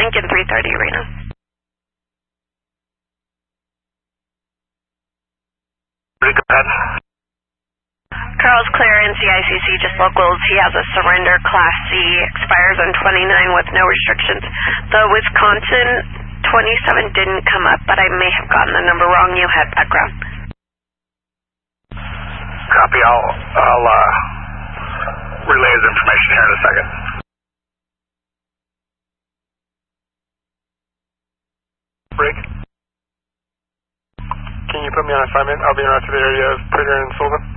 Lincoln 330 Arena. Go ahead. Carl's clear NCICC, just locals. He has a surrender Class C, expires on 29 with no restrictions. The Wisconsin 27 didn't come up, but I may have gotten the number wrong. You had background. Copy. I'll relay his information here in a second. Brig, can you put me on assignment? I'll be around to the area of Prater and Sullivan.